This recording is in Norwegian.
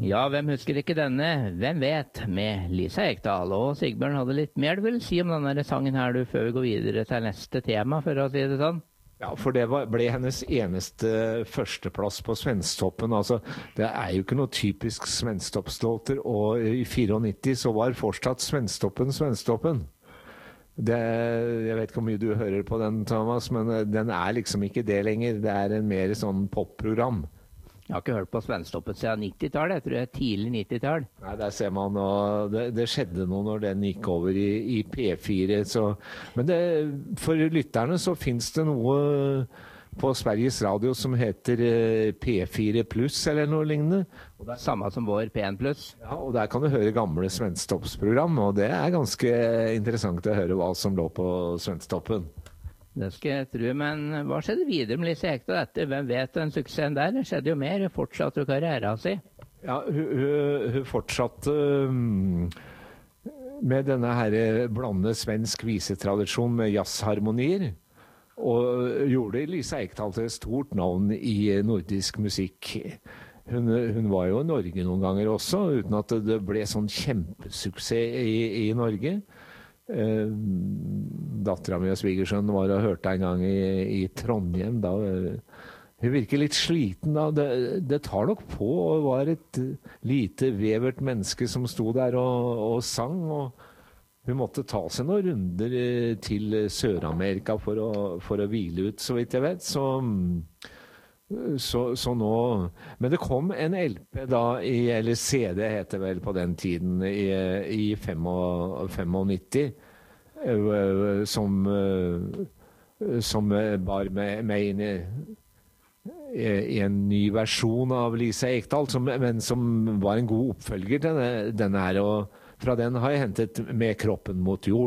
Ja, hvem husker ikke denne? Hvem vet? Med Lisa Ekdahl. Og Sigbjørn hadde litt mer du vil si om denne sangen her du, før vi går videre til neste tema, for å si det sånn. Ja, for det ble hennes eneste førsteplass på Svensktoppen. Altså, det er jo ikke noe typisk Svensktoppslåter, og i 94 så var fortsatt Svensktoppen. Jeg vet ikke hvor mye du hører på den, Thomas, men den er liksom ikke det lenger. Det er en mer sånn popprogram. Jeg har ikke hørt på Svensktoppen siden 90-tallet, jeg tror det er tidlig 90-tall. Nei, der ser man, og det skjedde noe når den gikk over i P4. Men for lytterne så finnes det noe på Sveriges Radio som heter P4 Plus eller noe lignende. Og det er samme som vår P1 Plus. Ja, og der kan du høre gamle Svensktoppsprogram, og det er ganske interessant å høre hva som lå på Svensktoppen. Det skal jeg tro, men hva skjedde videre med Lisa Ekdahl etter? Hvem vet den suksessen der? Det skjedde jo mer, hun fortsatte jo karrieren sin. Ja, hun fortsatte med denne her blandede svensk visetradisjon med jazzharmonier, og gjorde Lisa Ekdahl til et stort navn i nordisk musikk. Hun var jo i Norge noen ganger også, uten at det ble sånn kjempesuksess i Norge. Datteren min og svigersønnen var og hørte en gang i Trondheim. Hun virker litt sliten da. Det tar nok på, og var et lite vevert menneske som sto der og sang, og hun måtte ta seg noen runder til Sør-Amerika for å hvile ut, så vidt jeg vet. Så nå, men det kom en LP da, eller CD heter vel på den tiden, i 95, som bar med inn i en ny versjon av Lisa Ekdahl, men som var en god oppfølger til denne her, og fra den har jeg hentet Med kroppen mot jord.